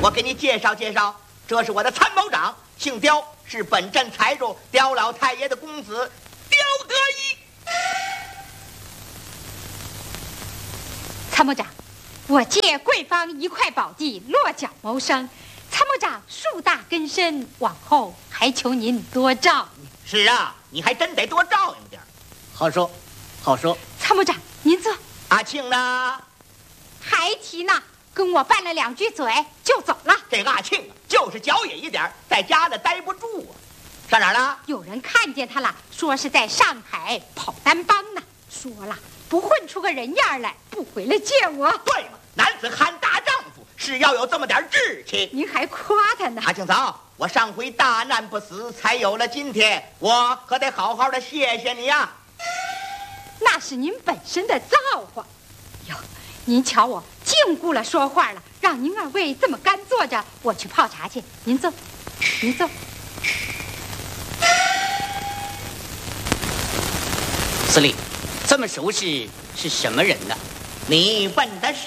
我给你介绍介绍，这是我的参谋长，姓刁，是本镇财主刁老太爷的公子刁德一。 参谋长，我借贵方一块宝地落脚谋生，参谋长树大根深，往后还求您多照应。 是啊，你还真得多照应点。 好说，好说。 参谋长，您坐。 阿庆呢？ 还提呢，跟我拌了2句嘴就走了。 这个阿庆啊，就是脚野一点，在家里待不住啊。上哪儿了？ 有人看见他了，说是在上海跑单帮呢。说了，不混出个人样来，不回来见我。 对嘛，男子汉大丈夫是要有这么点志气。 您还夸他呢。 阿庆嫂，我上回大难不死，才有了今天，我可得好好的谢谢你呀。 那是您本身的造化。哟，您瞧我净顾了说话了，让您2位这么干坐着，我去泡茶去。您坐，您坐。 司令，这么熟识是什么人呢？ 你问的是